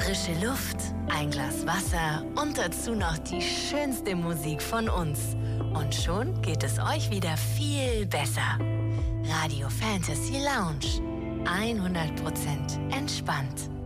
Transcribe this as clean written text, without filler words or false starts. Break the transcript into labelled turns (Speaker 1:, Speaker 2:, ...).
Speaker 1: Frische Luft, ein Glas Wasser und dazu noch die schönste Musik von uns. Und schon geht es euch wieder viel besser. Radio Fantasy Lounge. 100% entspannt.